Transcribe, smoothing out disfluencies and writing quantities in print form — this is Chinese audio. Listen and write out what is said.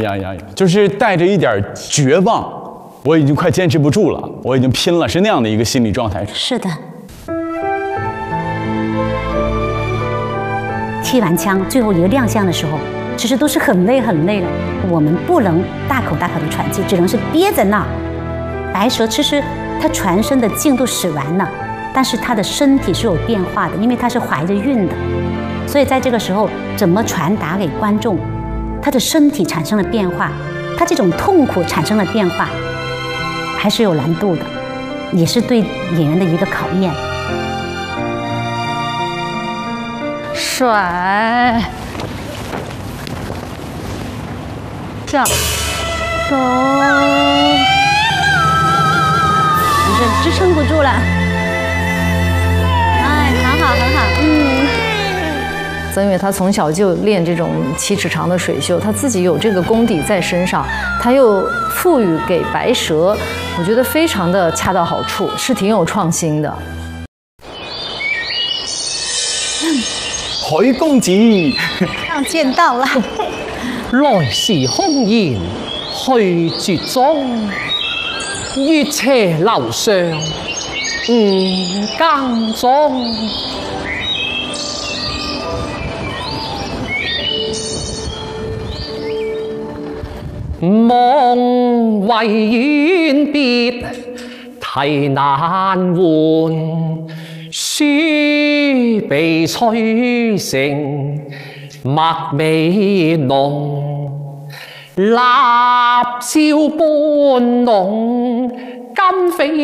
就是带着一点绝望，我已经快坚持不住了，我已经拼了，是那样的一个心理状态。 是的。踢完枪最后一个亮相的时候，其实都是很累的。我们不能大口的喘气，只能是憋在那儿。白蛇其实它全身的劲都使完了，但是它的身体是有变化的，因为它是怀着孕的，所以在这个时候怎么传达给观众，他的身体产生了变化，他这种痛苦产生了变化，还是有难度的，也是对演员的一个考验。 甩，这样，走，你这支撑不住了。哎，很好。曾伟他从小就练这种7尺长的水袖，他自己有这个功底在身上，他又赋予给白蛇，我觉得非常的恰到好处，是挺有创新的。 許公子， 见到了。 來時空言去絕蹤，月斜樓上5更鐘。夢為遠別題難換，書被吹成墨味濃，蠟燒般濃，金翡